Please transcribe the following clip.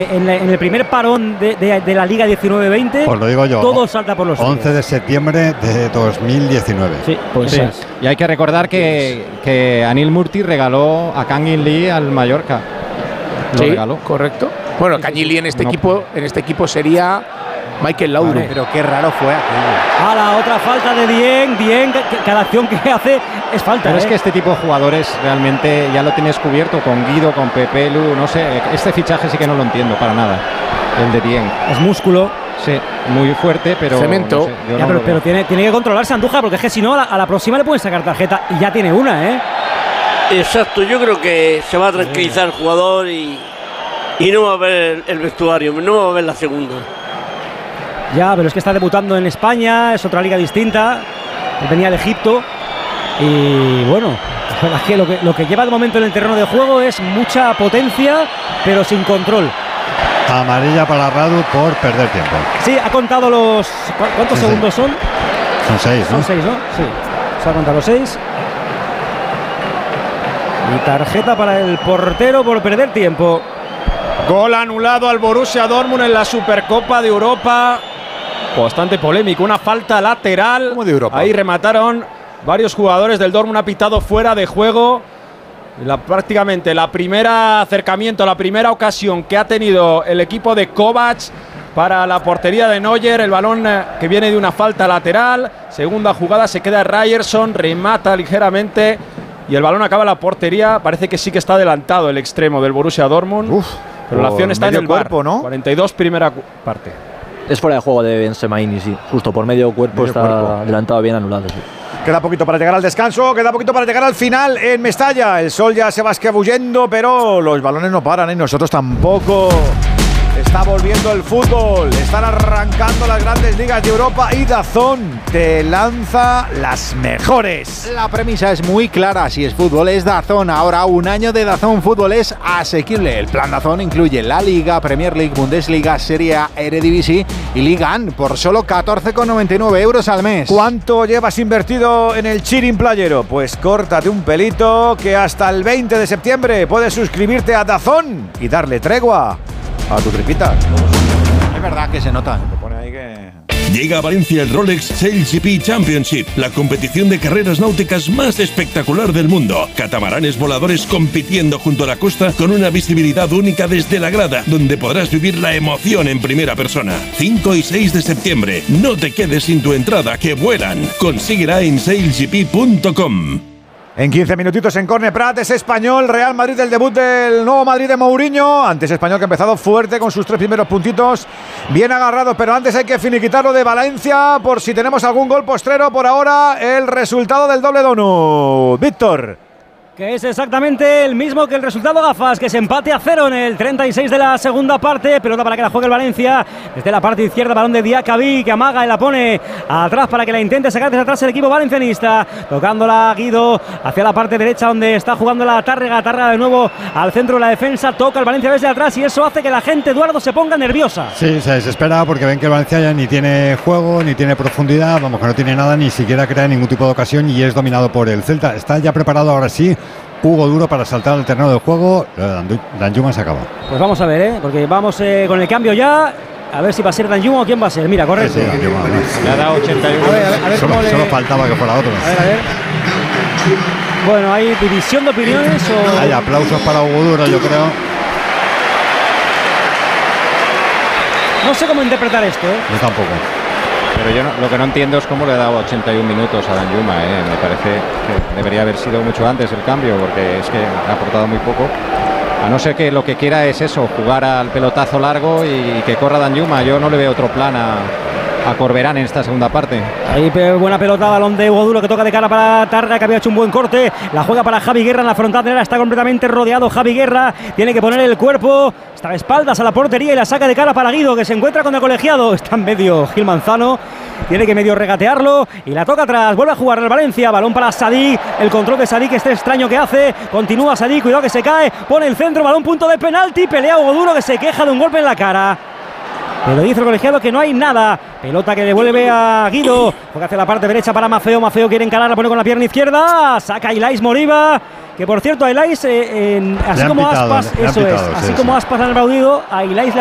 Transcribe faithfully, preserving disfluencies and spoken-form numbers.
En, la, en el primer parón de, de, de la Liga diecinueve veinte, pues lo digo yo, todo salta por los once de septiembre de dos mil diecinueve. Sí, pues sí. Es. Y hay que recordar que, que Anil Murthy regaló a Kang In Lee al Mallorca. Lo sí, regaló. Correcto. Bueno, Kang In Lee en este no. equipo, en este equipo sería Michael Laudrup. Vale, pero qué raro fue aquello. A la otra falta de Dieng, Dieng, cada acción que hace es falta. Pero ¿eh? es que este tipo de jugadores realmente ya lo tienes cubierto con Guido, con Pepelu, no sé, este fichaje sí que no lo entiendo para nada. El de Dieng. Es músculo. Sí, muy fuerte, pero cemento. No sé, yo ya, no pero, pero tiene, tiene que controlarse Andújar, porque es que si no, a la, a la próxima le pueden sacar tarjeta y ya tiene una, ¿eh? Exacto, yo creo que se va a tranquilizar el jugador y, y no va a ver el, el vestuario, no va a ver la segunda. Ya, pero es que está debutando en España, es otra liga distinta, venía de Egipto y bueno, es que lo, que lo que lleva de momento en el terreno de juego es mucha potencia, pero sin control. Amarilla para Radu por perder tiempo. Sí, ha contado los... ¿Cuántos sí, segundos sí. son? Son seis, ¿no? Son seis, ¿no? Sí, se ha contado los seis. Y tarjeta para el portero por perder tiempo. Gol anulado al Borussia Dortmund en la Supercopa de Europa. Bastante polémico, una falta lateral. ¿Cómo de Europa? Ahí remataron varios jugadores del Dortmund, ha pitado fuera de juego. La, prácticamente la primera acercamiento, la primera ocasión que ha tenido el equipo de Kovac para la portería de Neuer. El balón eh, que viene de una falta lateral. Segunda jugada, se queda Ryerson, remata ligeramente y el balón acaba en la portería. Parece que sí que está adelantado el extremo del Borussia Dortmund. Uf, pero la acción está en el cuerpo, bar, ¿no? cuarenta y dos primera parte. Es fuera de juego de Benzema, sí. Justo por medio cuerpo medio está cuerpo. Adelantado, bien anulado. Sí. Queda poquito para llegar al descanso, queda poquito para llegar al final en Mestalla. El sol ya se va escabullendo, pero los balones no paran, ¿eh? Nosotros tampoco. Está volviendo el fútbol, están arrancando las grandes ligas de Europa y DAZN te lanza las mejores. La premisa es muy clara, si es fútbol es DAZN. Ahora un año de DAZN Fútbol es asequible. El plan DAZN incluye la Liga, Premier League, Bundesliga, Serie A, Eredivisie y Liga uno por solo catorce con noventa y nueve euros al mes. ¿Cuánto llevas invertido en el Chirin Playero? Pues córtate un pelito que hasta el veinte de septiembre puedes suscribirte a DAZN y darle tregua a tu tripita. Es verdad que se nota. Se pone ahí que... Llega a Valencia el Rolex Sail G P Championship, la competición de carreras náuticas más espectacular del mundo. Catamaranes voladores compitiendo junto a la costa con una visibilidad única desde la grada, donde podrás vivir la emoción en primera persona. cinco y seis de septiembre. No te quedes sin tu entrada, que vuelan. Consíguela en sail g p punto com. En quince minutitos en Corne Prat es Español, Real Madrid, el debut del nuevo Madrid de Mourinho. Antes Español que ha empezado fuerte con sus tres primeros puntitos, bien agarrados, pero antes hay que finiquitarlo de Valencia por si tenemos algún gol postrero. Por ahora el resultado del doble donut. Víctor. Que es exactamente el mismo que el resultado, gafas, que es empate a cero en el treinta y seis de la segunda parte. Pelota para que la juegue el Valencia desde la parte izquierda, balón de Diacabí, que amaga y la pone atrás para que la intente sacar desde atrás el equipo valencianista, tocándola Guido hacia la parte derecha donde está jugando la Tárrega. Tárrega de nuevo al centro de la defensa, toca el Valencia desde atrás y eso hace que la gente, Eduardo, se ponga nerviosa. Sí, se desespera porque ven que el Valencia ya ni tiene juego, ni tiene profundidad, vamos, que no tiene nada, ni siquiera crea ningún tipo de ocasión y es dominado por el Celta. Está ya preparado ahora sí Hugo Duro para saltar al terreno del juego. Danjuma se acaba. Pues vamos a ver, ¿eh? Porque vamos eh, con el cambio ya. A ver si va a ser Danjuma o quién va a ser. Mira, correcto. Sí, sí, le ha dado ochenta y uno. A ver, a ver, a ver solo, cómo le... solo faltaba que fuera otro. A ver, a ver. Bueno, hay división de opiniones o... Hay aplausos para Hugo Duro, yo creo. No sé cómo interpretar esto, ¿eh? Yo tampoco. Pero yo no, lo que no entiendo es cómo le ha dado ochenta y un minutos a Danjuma, ¿eh? Me parece que debería haber sido mucho antes el cambio, porque es que ha aportado muy poco. A no ser que lo que quiera es eso, jugar al pelotazo largo y que corra Danjuma. Yo no le veo otro plan a, a Corberán en esta segunda parte. Ahí buena pelota, balón de Hugo Duro que toca de cara para Tárrega, que había hecho un buen corte. La juega para Javi Guerra en la frontal, está completamente rodeado Javi Guerra. Tiene que poner el cuerpo, está de espaldas a la portería y la saca de cara para Guido, que se encuentra con el colegiado. Está en medio Gil Manzano. Tiene que medio regatearlo y la toca atrás. Vuelve a jugar el Valencia. Balón para Sadik. El control de Sadik, este extraño que hace. Continúa Sadik. Cuidado que se cae. Pone el centro. Balón punto de penalti. Pelea Hugo Duro, que se queja de un golpe en la cara. Pero dice el colegiado que no hay nada. Pelota que devuelve a Guido. Juega hacia la parte derecha para Mafeo. Mafeo quiere encarar. La pone con la pierna izquierda. Saca Ilais Moriba. Que por cierto, a Ilais, eh, en- así han como pitado, Aspas, le han eso es, pitado, sí, así sí. como Aspas le han aplaudido, a Ilais